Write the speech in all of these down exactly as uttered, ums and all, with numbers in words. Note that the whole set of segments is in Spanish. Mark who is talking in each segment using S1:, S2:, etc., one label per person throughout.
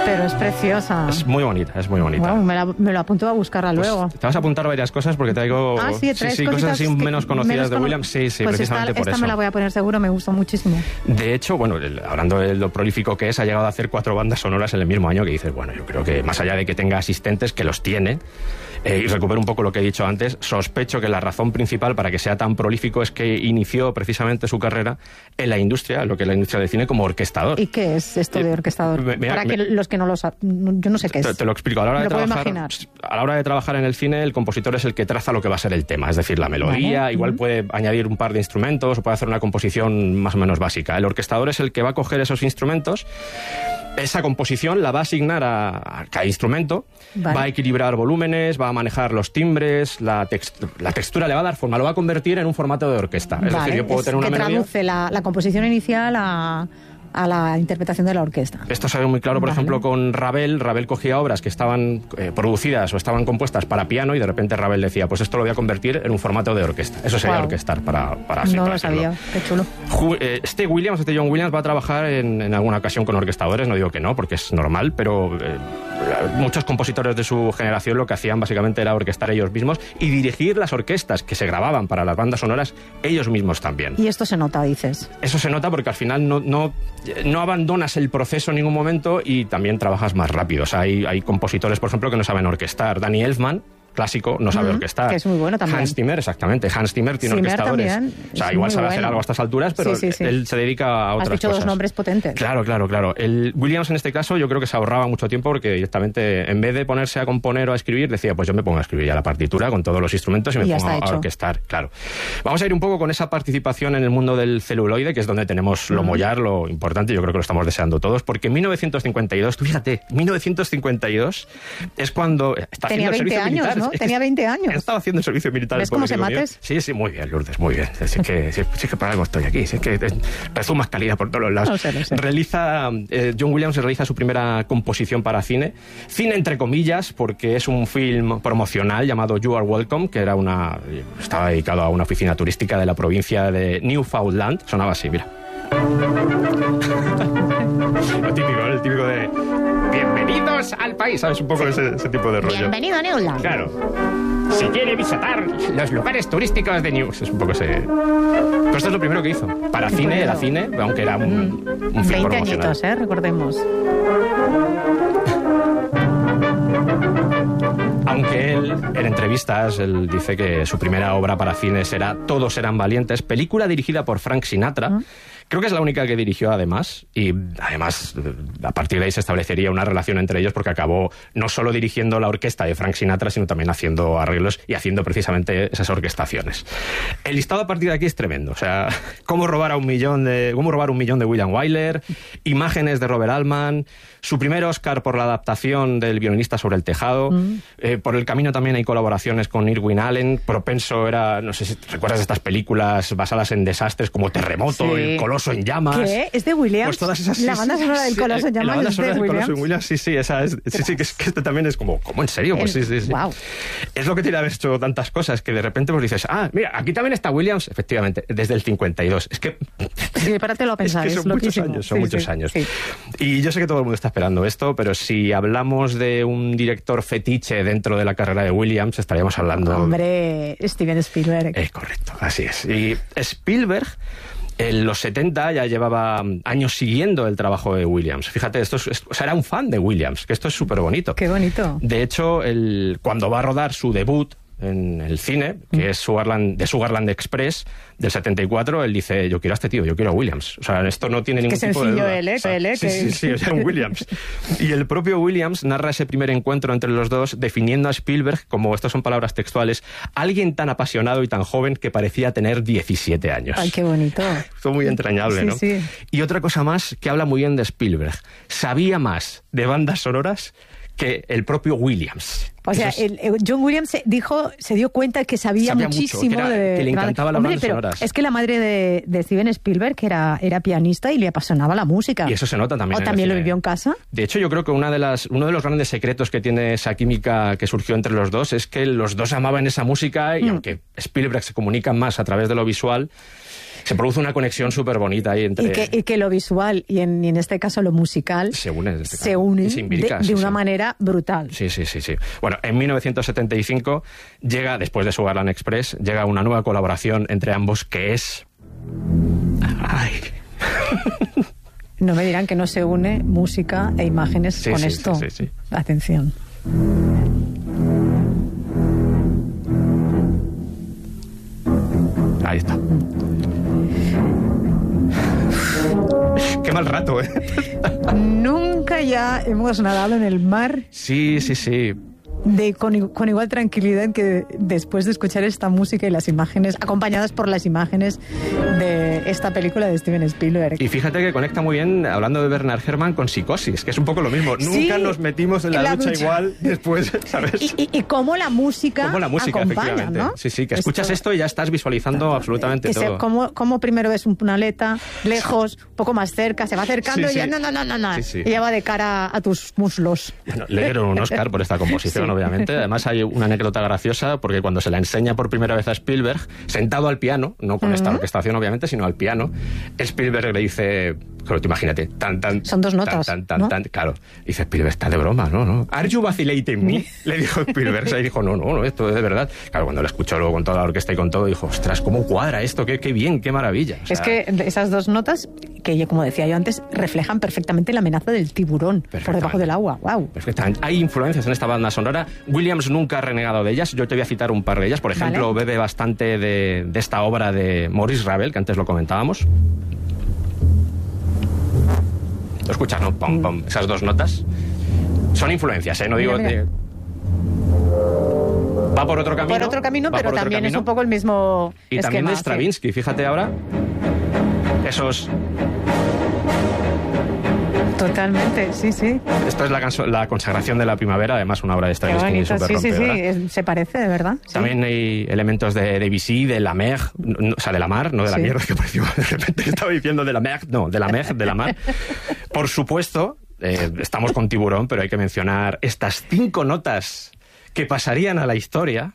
S1: Pero es preciosa.
S2: Es muy bonita, es muy bonita.
S1: Bueno, me, la, me lo apunto a buscarla
S2: Pues
S1: luego.
S2: te vas a apuntar varias cosas porque traigo
S1: Ah, sí,
S2: sí, sí, cosas así menos conocidas menos de cono... Williams. Sí, sí,
S1: pues
S2: precisamente
S1: esta,
S2: por
S1: esta
S2: eso.
S1: me la voy a poner seguro, me gustó muchísimo.
S2: De hecho, bueno, el, hablando de lo prolífico que es, ha llegado a hacer cuatro bandas sonoras en el mismo año que dices, bueno, yo creo que más allá de que tenga asistentes, que los tiene, eh, y recupero un poco lo que he dicho antes, sospecho que la razón principal para que sea tan prolífico es que inició precisamente su carrera en la industria, lo que es la industria del cine, como orquestador.
S1: ¿Y qué es esto de orquestador? Me, me, para me, que los que no lo saben, yo no sé qué
S2: te,
S1: es.
S2: Te lo explico. A la hora
S1: me
S2: de
S1: lo
S2: trabajar,
S1: puedo imaginar.
S2: A la hora de trabajar en el cine, el compositor es el que traza lo que va a ser el tema, es decir, la melodía, vale. Igual uh-huh. puede añadir un par de instrumentos o puede hacer una composición más o menos básica. El orquestador es el que va a coger esos instrumentos, esa composición la va a asignar a, a cada instrumento, vale. Va a equilibrar volúmenes, va a manejar los timbres, la, text, la textura le va a dar forma, lo va a convertir en un formato de orquesta. Es
S1: vale.
S2: decir, yo puedo
S1: es
S2: tener una
S1: que
S2: melodía...
S1: traduce la, la composición inicial a... a la interpretación de la orquesta.
S2: Esto se ve muy claro, por vale. ejemplo, con Ravel. Ravel cogía obras que estaban eh, producidas o estaban compuestas para piano y de repente Ravel decía, pues esto lo voy a convertir en un formato de orquesta. Eso sería wow. orquestar para, para así,
S1: No
S2: para
S1: lo
S2: hacerlo.
S1: sabía, qué chulo.
S2: Eh, este Williams, este John Williams, va a trabajar en, en alguna ocasión con orquestadores, no digo que no, porque es normal, pero eh, muchos compositores de su generación lo que hacían básicamente era orquestar ellos mismos y dirigir las orquestas que se grababan para las bandas sonoras ellos mismos también.
S1: Y esto se nota, dices.
S2: Eso se nota porque al final no, no, no abandonas el proceso en ningún momento y también trabajas más rápido. O sea, hay, hay compositores, por ejemplo, que no saben orquestar. Danny Elfman, clásico, no sabe uh-huh, orquestar.
S1: Que es muy bueno también.
S2: Hans Zimmer, exactamente. Hans Zimmer tiene
S1: Zimmer
S2: orquestadores.
S1: También.
S2: O sea,
S1: es
S2: igual sabe
S1: bueno.
S2: hacer algo a estas alturas, pero
S1: sí, sí, sí.
S2: él se dedica a otras cosas.
S1: Has dicho
S2: cosas.
S1: dos nombres potentes.
S2: Claro, claro, claro. El Williams en este caso yo creo que se ahorraba mucho tiempo porque directamente, en vez de ponerse a componer o a escribir, decía, pues yo me pongo a escribir ya la partitura con todos los instrumentos y me
S1: y
S2: pongo a, a orquestar. Claro. Vamos a ir un poco con esa participación en el mundo del celuloide, que es donde tenemos lo uh-huh. mollar, lo importante, yo creo que lo estamos deseando todos, porque en mil novecientos cincuenta y dos, tú fíjate, mil novecientos cincuenta y dos es cuando está
S1: Tenía
S2: haciendo
S1: veinte
S2: el servicio
S1: años,
S2: militar.
S1: ¿no? Tenía veinte años.
S2: Estaba haciendo el servicio militar.
S1: ¿Ves cómo se mates?
S2: Sí, sí, muy bien, Lourdes, muy bien. Si es que, si, si es que para algo estoy aquí, si es que resumas calidad por todos los lados.
S1: No sé, no sé.
S2: Realiza, eh, John Williams realiza su primera composición para cine, cine entre comillas, porque es un film promocional llamado You Are Welcome, que era una, estaba dedicado a una oficina turística de la provincia de Newfoundland. Sonaba así, mira. Lo típico, el típico de bienvenidos al país, ¿sabes? Un poco ese, ese tipo de rollo.
S1: Bienvenido a Newland.
S2: Claro. Si quiere visitar los lugares turísticos de News. Es un poco ese... Pero esto es lo primero que hizo. Para Qué cine, era cine, aunque era un, un film
S1: veinte añitos, ¿eh? Recordemos.
S2: Aunque él, en entrevistas, él dice que su primera obra para cine será Todos eran valientes, película dirigida por Frank Sinatra. ¿Mm? Creo que es la única que dirigió, además, y además a partir de ahí se establecería una relación entre ellos porque acabó no solo dirigiendo la orquesta de Frank Sinatra, sino también haciendo arreglos y haciendo precisamente esas orquestaciones. El listado a partir de aquí es tremendo. O sea, cómo robar a un millón de, cómo robar un millón de William Wyler, imágenes de Robert Altman, su primer Oscar por la adaptación del Violinista sobre el tejado. Mm. Eh, por el camino también hay colaboraciones con Irwin Allen. Propenso era, no sé si recuerdas estas películas basadas en desastres como Terremoto, sí. El Coloso en llamas.
S1: ¿Qué? ¿Es de Williams?
S2: Pues todas esas,
S1: la banda sonora del Coloso en llamas.
S2: La banda
S1: es
S2: sonora
S1: de
S2: del
S1: Williams.
S2: Coloso en Williams, sí, sí, esa es, sí, sí, que, es, que este también es como, ¿cómo en serio? Pues sí, sí, sí.
S1: Wow.
S2: Es lo que tiene haber hecho tantas cosas que de repente pues dices, ah, mira, aquí también está Williams, efectivamente, desde el cincuenta y dos. Es que...
S1: Sí, párate a pensar,
S2: es que son
S1: es
S2: muchos años, son
S1: sí,
S2: muchos
S1: sí,
S2: años.
S1: Sí.
S2: Y yo sé que todo el mundo está esperando esto, pero si hablamos de un director fetiche dentro de la carrera de Williams, estaríamos hablando...
S1: Hombre, Steven Spielberg.
S2: Es correcto, así es. Y Spielberg... En los setenta ya llevaba años siguiendo el trabajo de Williams. Fíjate, esto es, es, o sea, era un fan de Williams, que esto es súper bonito.
S1: Qué bonito.
S2: De hecho, el, cuando va a rodar su debut en el cine, que es Sugarland, de Sugarland Express, del setenta y cuatro, él dice, yo quiero a este tío, yo quiero a Williams. O sea, esto no tiene ningún
S1: Qué
S2: tipo de duda.
S1: él, ¿eh?
S2: O sea,
S1: él, ¿eh?
S2: Sí, sí, sí, o sea, un Williams. Y el propio Williams narra ese primer encuentro entre los dos, definiendo a Spielberg como, estas son palabras textuales, alguien tan apasionado y tan joven que parecía tener diecisiete años.
S1: Ay, qué bonito.
S2: Fue muy entrañable,
S1: sí,
S2: ¿no?
S1: Sí.
S2: Y otra cosa más que habla muy bien de Spielberg. Sabía más de bandas sonoras que el propio Williams.
S1: O sea,
S2: es...
S1: el, el John Williams se dijo, se dio cuenta que sabía,
S2: sabía
S1: muchísimo
S2: mucho, que, era,
S1: de...
S2: que le encantaban las bandas sonoras.
S1: Es que la madre de, de Steven Spielberg que era, era pianista y le apasionaba la música.
S2: Y eso se nota también.
S1: ¿O también lo vivió en casa?
S2: De hecho, yo creo que una de las, uno de los grandes secretos que tiene esa química que surgió entre los dos es que los dos amaban esa música y mm. aunque Spielberg se comunica más a través de lo visual, Se produce una conexión súper bonita ahí entre...
S1: Y que, y que lo visual y en, y en este caso lo musical
S2: se unen, en este
S1: se unen
S2: se imbrica,
S1: de,
S2: sí,
S1: de una
S2: sí.
S1: manera brutal.
S2: Sí, sí, sí, sí. Bueno, en mil novecientos setenta y cinco llega, después de Sugarland Express, llega una nueva colaboración entre ambos que es... Ay...
S1: No me dirán que no se une música e imágenes
S2: sí,
S1: con
S2: sí,
S1: esto.
S2: Sí, sí, sí.
S1: Atención.
S2: Ahí está. Qué mal rato, ¿eh?
S1: Nunca ya hemos nadado en el mar
S2: Sí, sí, sí.
S1: de, con, con igual tranquilidad que después de escuchar esta música y las imágenes, acompañadas por las imágenes de esta película de Steven Spielberg.
S2: Y fíjate que conecta muy bien, hablando de Bernard Herrmann, con Psicosis, que es un poco lo mismo.
S1: Sí,
S2: Nunca nos metimos en la,
S1: en la
S2: ducha,
S1: ducha
S2: igual después, ¿sabes?
S1: Y, y, y cómo la música,
S2: Como la música,
S1: acompaña,
S2: efectivamente.
S1: ¿no?
S2: Sí, sí, que escuchas esto, esto y ya estás visualizando absolutamente
S1: que
S2: todo.
S1: se, como, como primero ves una aleta lejos, un poco más cerca, se va acercando
S2: Sí,
S1: y ya
S2: sí.
S1: no, no, no, no, no.
S2: Sí, sí.
S1: Y ya va de cara a tus muslos.
S2: Bueno, le dieron un Oscar por esta composición,
S1: Sí.
S2: obviamente. Además hay una anécdota graciosa porque cuando se la enseña por primera vez a Spielberg, sentado al piano, no con esta
S1: Ujú.
S2: orquestación obviamente, sino al piano, Spielberg le dice, claro, tú imagínate, tan, tan...
S1: Son dos notas,
S2: Tan, tan,
S1: ¿no?
S2: tan, claro. Dice Spielberg, está de broma, ¿no? no ¿Are you vacillating me? Le dijo Spielberg. Y dijo, no, no, no, esto es de verdad. Claro, cuando lo escuchó luego con toda la orquesta y con todo, dijo, ostras, ¿cómo cuadra esto? Qué, qué bien, qué maravilla. O sea,
S1: Es que esas dos notas, que como decía yo antes, reflejan perfectamente la amenaza del tiburón por debajo del agua. ¡Wow!
S2: Perfectamente. Hay influencias en esta banda sonora. Williams nunca ha renegado de ellas. Yo te voy a citar un par de ellas. Por ejemplo,
S1: Vale.
S2: bebe bastante de, de esta obra de Maurice Ravel, que antes lo comentábamos. ¿Lo escuchas, no? Pom, pom. Esas dos notas. Son influencias, ¿eh? No digo...
S1: Mira, mira.
S2: de- Va por otro camino.
S1: Por otro camino,
S2: va
S1: pero
S2: por otro
S1: también es
S2: camino.
S1: un poco el mismo
S2: Y
S1: esquema.
S2: también de
S1: sí.
S2: Stravinsky, fíjate ahora. Esos...
S1: Totalmente, sí, sí.
S2: Esto es la, canso- la consagración de la primavera, además una obra de
S1: Qué
S2: Stravinsky
S1: bonito.
S2: súper
S1: Sí, sí, sí.
S2: rompedora.
S1: es- se parece, de verdad. sí.
S2: También hay elementos de Debussy, de la mer, no, o sea, de la mar, no de la
S1: Sí.
S2: mierda, que pareció, de repente estaba diciendo de la mer, no, de la mer, de la mar. Por supuesto, eh, estamos con Tiburón, pero hay que mencionar estas cinco notas que pasarían a la historia.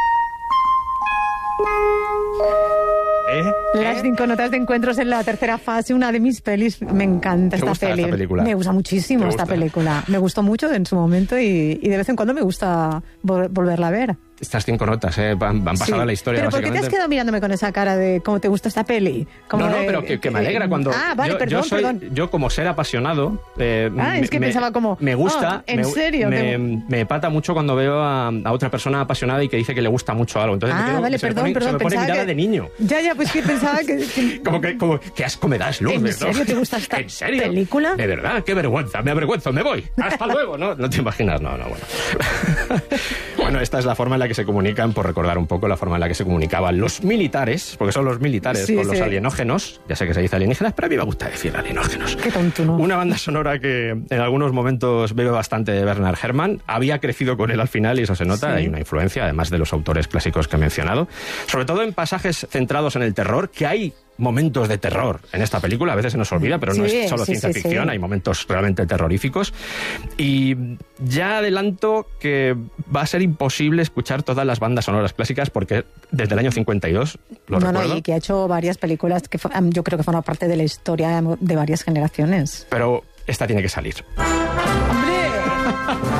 S2: ¿Eh?
S1: Las
S2: ¿Eh?
S1: cinco notas de encuentros en la tercera fase, una de mis pelis. Me encanta
S2: ¿Te
S1: esta,
S2: gusta
S1: peli.
S2: esta película?
S1: Me gusta muchísimo
S2: ¿Te
S1: esta
S2: gusta?
S1: película. Me gustó mucho en su momento y, y de vez en cuando me gusta vol- volverla a ver.
S2: Estas cinco notas eh, van, van pasar
S1: Sí.
S2: a la historia,
S1: ¿Pero por qué te has
S2: básicamente.
S1: quedado mirándome con esa cara de cómo te gusta esta peli? Como
S2: No, no,
S1: de-
S2: pero que, que me alegra cuando...
S1: Ah, vale,
S2: yo,
S1: perdón,
S2: yo soy,
S1: perdón.
S2: Yo como ser apasionado... eh,
S1: Ah,
S2: me-
S1: es que
S2: me,
S1: pensaba como,
S2: Me gusta...
S1: oh, ¿en
S2: me,
S1: serio?
S2: Me,
S1: Te-
S2: me pata mucho cuando veo a, a otra persona apasionada y que dice que le gusta mucho algo. Entonces me
S1: Ah,
S2: quedo-
S1: vale,
S2: se me
S1: perdón,
S2: pone,
S1: perdón.
S2: se me pone
S1: pensaba
S2: mirada
S1: que...
S2: de niño.
S1: Ya, ya, pues que pensaba que... que-
S2: Como que, como, qué asco me das, Lourdes,
S1: ¿En
S2: ¿no?
S1: serio te gusta esta
S2: ¿En serio?
S1: película?
S2: De verdad, qué vergüenza, me avergüenzo, me voy. Hasta luego, ¿no? No te imaginas, no, no, bueno. Bueno, esta es la forma en la que se comunican, por recordar un poco la forma en la que se comunicaban los militares, porque son los militares
S1: Sí,
S2: con los
S1: sí.
S2: alienógenos. Ya sé que se dice alienígenas, pero a mí me gusta decir alienógenos.
S1: Qué tonto, ¿no?
S2: Una banda sonora que en algunos momentos bebe bastante de Bernard Herrmann. Había crecido con él al final y eso se nota.
S1: Sí.
S2: Hay una influencia, además de los autores clásicos que he mencionado. Sobre todo en pasajes centrados en el terror, que hay momentos de terror en esta película. A veces se nos olvida, pero no
S1: Sí,
S2: es solo
S1: sí,
S2: ciencia
S1: sí,
S2: ficción.
S1: sí.
S2: Hay momentos realmente terroríficos. Y ya adelanto que va a ser imposible escuchar todas las bandas sonoras clásicas porque desde el año cincuenta y dos, lo
S1: no,
S2: recuerdo.
S1: no, y que ha hecho varias películas que fu- yo creo que forman parte de la historia de varias generaciones.
S2: Pero esta tiene que salir.